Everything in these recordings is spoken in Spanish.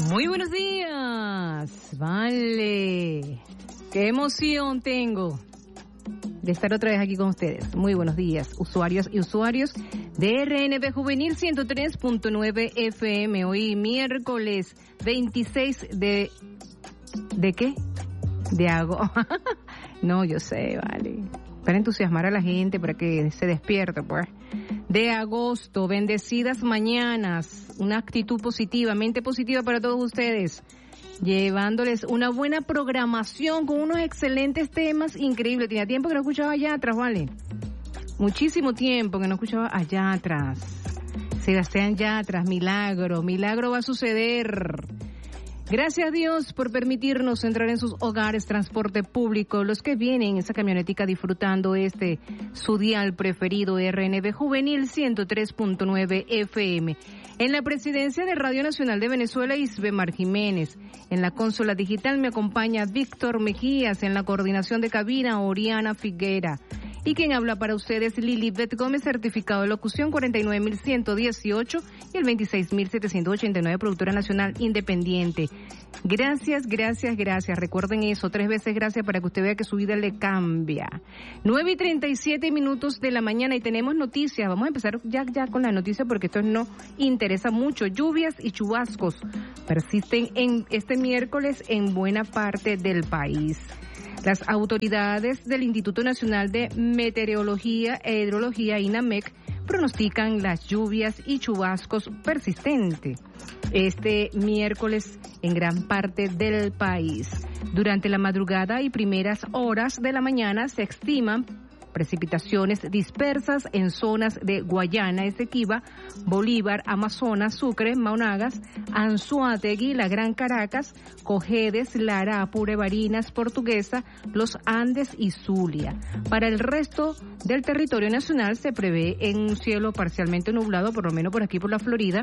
Muy buenos días, vale, qué emoción tengo de estar otra vez aquí con ustedes. Muy buenos días, usuarios y usuarios de RNB Juvenil 103.9 FM. Hoy miércoles 26 ¿de qué? De agosto. No, yo sé, vale, para entusiasmar a la gente, para que se despierte, pues. De agosto, bendecidas mañanas, una actitud positiva, mente positiva para todos ustedes, llevándoles una buena programación con unos excelentes temas increíbles. Tenía tiempo que no escuchaba allá atrás, ¿vale? Muchísimo tiempo que no escuchaba allá atrás. Sebastián Yatras, milagro va a suceder. Gracias a Dios por permitirnos entrar en sus hogares, transporte público, los que vienen en esa camionetica disfrutando su dial preferido, RNB Juvenil 103.9 FM. En la presidencia de Radio Nacional de Venezuela, Isbemar Jiménez. En la consola digital me acompaña Víctor Mejías. En la coordinación de cabina, Oriana Figuera. Y quien habla para ustedes, Lilibet Gómez, certificado de locución 49.118 y el 26.789, productora nacional independiente. Gracias. Recuerden eso, 3 veces gracias para que usted vea que su vida le cambia. 9:37 de la mañana y tenemos noticias. Vamos a empezar ya con la noticia porque esto nos interesa mucho. Lluvias y chubascos persisten en este miércoles en buena parte del país. Las autoridades del Instituto Nacional de Meteorología e Hidrología, INAMEC, pronostican las lluvias y chubascos persistentes este miércoles en gran parte del país. Durante la madrugada y primeras horas de la mañana se estiman precipitaciones dispersas en zonas de Guayana, Esequiba, Bolívar, Amazonas, Sucre, Maunagas, Anzoátegui, La Gran Caracas, Cojedes, Lara, Apure, Barinas, Portuguesa, Los Andes y Zulia. Para el resto del territorio nacional se prevé en un cielo parcialmente nublado, por lo menos por aquí por la Florida,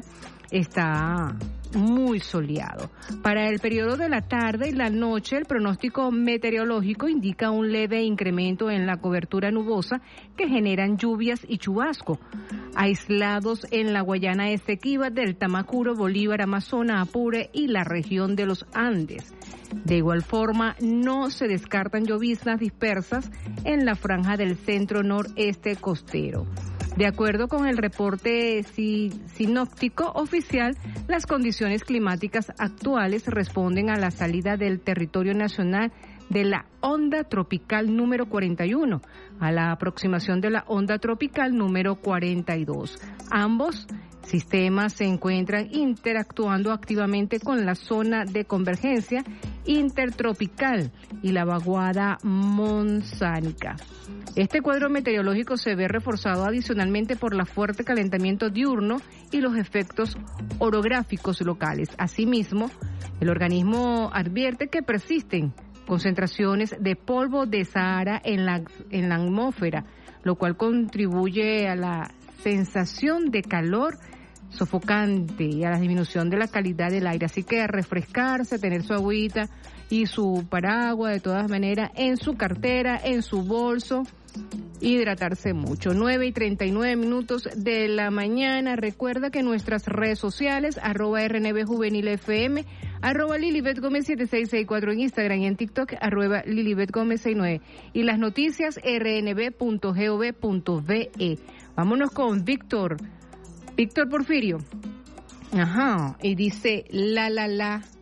está muy soleado. Para el periodo de la tarde y la noche, el pronóstico meteorológico indica un leve incremento en la cobertura nubosa que generan lluvias y chubasco, aislados en la Guayana Esequiba, del Tamacuro, Bolívar, Amazonas, Apure y la región de los Andes. De igual forma, no se descartan lloviznas dispersas en la franja del centro noreste costero. De acuerdo con el reporte sinóptico oficial, las condiciones climáticas actuales responden a la salida del territorio nacional de la onda tropical número 41, a la aproximación de la onda tropical número 42. Ambos sistemas se encuentran interactuando activamente con la zona de convergencia intertropical y la vaguada monzónica. Este cuadro meteorológico se ve reforzado adicionalmente por el fuerte calentamiento diurno y los efectos orográficos locales. Asimismo, el organismo advierte que persisten concentraciones de polvo de Sahara en la atmósfera, lo cual contribuye a la sensación de calor sofocante y a la disminución de la calidad del aire. Así que a refrescarse, tener su agüita y su paraguas de todas maneras en su cartera, en su bolso, hidratarse mucho. 9:39 de la mañana. Recuerda que nuestras redes sociales, @RNB Juvenil FM, @Lilibet Gómez 7664 en Instagram y en TikTok, @Lilibet Gómez 69. Y las noticias, rnb.gov.be. Vámonos con Víctor Porfirio. Ajá, y dice, la.